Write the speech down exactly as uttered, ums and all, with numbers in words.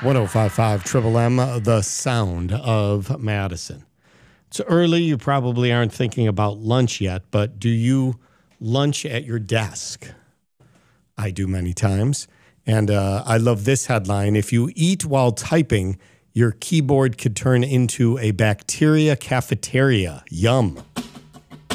one oh five point five Triple M, the sound of Madison. It's early. You probably aren't thinking about lunch yet, but do you lunch at your desk? I do many times. And uh, I love this headline. If you eat while typing, your keyboard could turn into a bacteria cafeteria. Yum.